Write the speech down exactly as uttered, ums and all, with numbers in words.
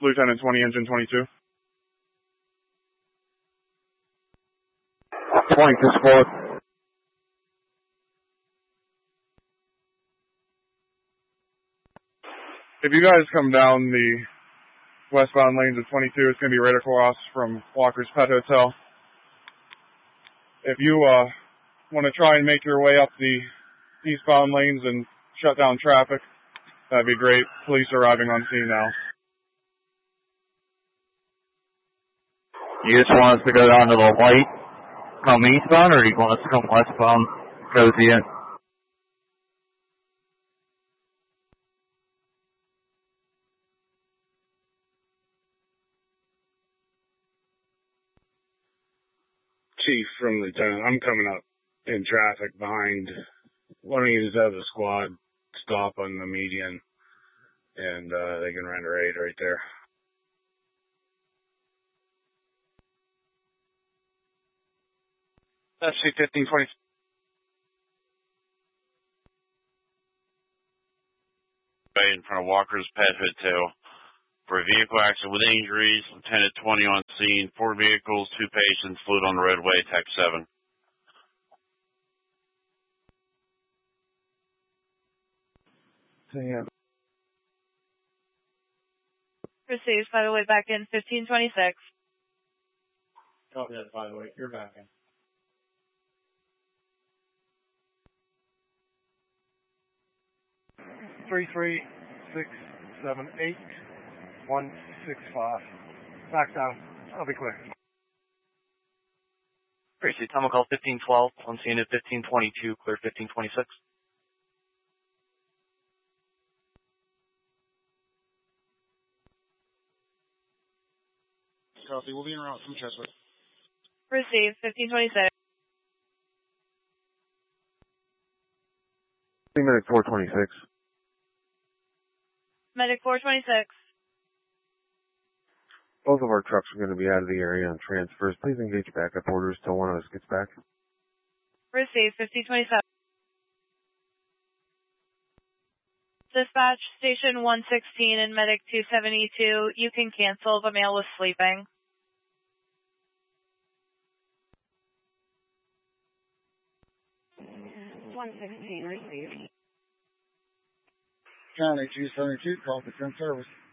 Lieutenant twenty, Engine twenty-two. twenty-two squad. If you guys come down the westbound lanes of twenty-two, it's going to be right across from Walker's Pet Hotel. If you uh, want to try and make your way up the eastbound lanes and shut down traffic, that'd be great. Police are arriving on scene now. You just want us to go down to the light, come eastbound, or you want us to come westbound, go to the end? Chief from Lieutenant, I'm coming up in traffic behind. Why don't you just have the squad stop on the median, and uh, they can render aid right there. F C fifteen twenty. In front of Walker's Pet Hotel. For a vehicle accident with injuries, Lieutenant twenty on scene, four vehicles, two patients, fluid on the roadway, Tech seven. Yeah. Received, by the way, back in fifteen twenty-six. Copy that, by the way. You're back in. Three three six seven eight one six five. Back down. I'll be clear. Tracy, Tom call fifteen twelve on scene at fifteen twenty-two, clear fifteen twenty-six. Copy. We'll be en route from Cheswick. Received, fifteen twenty-six. Medic four twenty-six. Medic four twenty-six. Both of our trucks are going to be out of the area on transfers. Please engage backup orders till one of us gets back. Received, fifteen twenty-seven. Dispatch, Station one sixteen and Medic two seventy-two. You can cancel. The male was sleeping. one sixteen received. County two seventy-two, call for ten service.